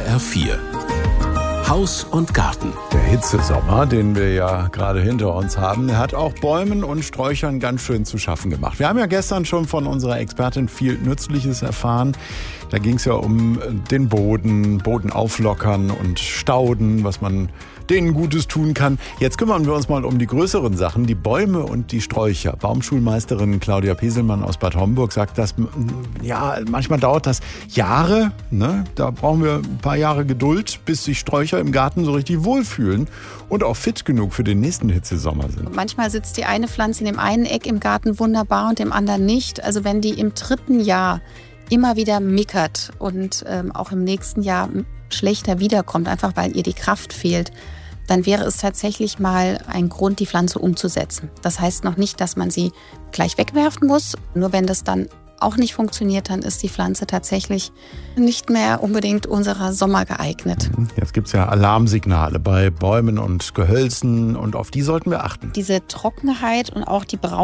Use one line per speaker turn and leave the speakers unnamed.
HR4. Haus und Garten.
Der Hitzesommer, den wir ja gerade hinter uns haben, der hat auch Bäumen und Sträuchern ganz schön zu schaffen gemacht. Wir haben ja gestern schon von unserer Expertin viel Nützliches erfahren. Da ging es ja um den Boden auflockern und Stauden, was man denen Gutes tun kann. Jetzt kümmern wir uns mal um die größeren Sachen, die Bäume und die Sträucher. Baumschulmeisterin Claudia Peselmann aus Bad Homburg sagt, dass manchmal dauert das Jahre. Ne? Da brauchen wir ein paar Jahre Geduld, bis sich Sträucher im Garten so richtig wohlfühlen und auch fit genug für den nächsten Hitzesommer sind.
Manchmal sitzt die eine Pflanze in dem einen Eck im Garten wunderbar und dem anderen nicht. Also wenn die im 3. Jahr immer wieder mickert und auch im nächsten Jahr schlechter wiederkommt, einfach weil ihr die Kraft fehlt, dann wäre es tatsächlich mal ein Grund, die Pflanze umzusetzen. Das heißt noch nicht, dass man sie gleich wegwerfen muss. Nur wenn das dann auch nicht funktioniert, dann ist die Pflanze tatsächlich nicht mehr unbedingt unserer Sommer geeignet.
Jetzt gibt es ja Alarmsignale bei Bäumen und Gehölzen und auf die sollten wir achten.
Diese Trockenheit und auch die